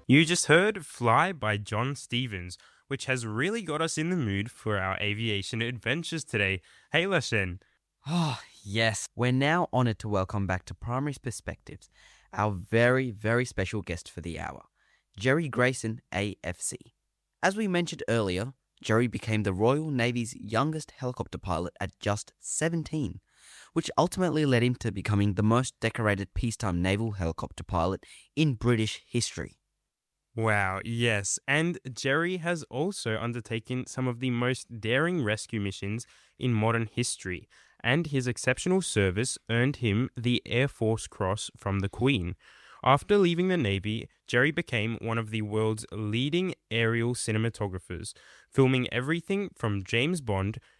You just heard Fly by John Stevens, which has really got us in the mood for our aviation adventures today. Hey, Lashen. Oh, yes. We're now honoured to welcome back to Primary Perspectives our very, very special guest for the hour, Jerry Grayson, AFC. As we mentioned earlier, Jerry became the Royal Navy's youngest helicopter pilot at just 17, which ultimately led him to becoming the most decorated peacetime naval helicopter pilot in British history. Wow, yes, and Jerry has also undertaken some of the most daring rescue missions in modern history, and his exceptional service earned him the Air Force Cross from the Queen. After leaving the Navy, Jerry became one of the world's leading aerial cinematographers, filming everything from James Bond